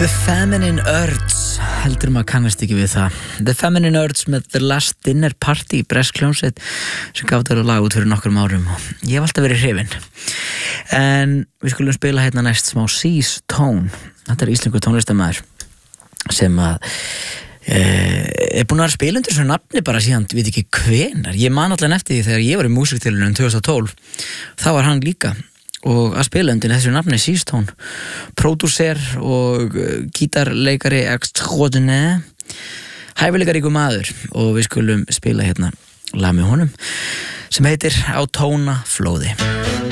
The Feminine Urge, heldur maður kannast ekki við það. The Feminine Urge með The Last Dinner Party, bresk hljómsveit sem gaf þetta lag út fyrir nokkrum árum og ég hef alltaf verið hrifinn. En við skulum spila hérna næst smá Seas Tone. Þetta íslenskur tónlistarmaður sem að búin að vera spila undir þessu nafni bara síðan, veit ekki hvenar. Ég man allan eftir því þegar ég var í músiktilraunum 2012. Þá var hann líka og að spila undir þessu nafni Seas Tone, pródúser og gítarleikari extraordinaire, hæfileikaríkur maður og við skulum spila hérna lag með honum sem heitir Á tóna flóði.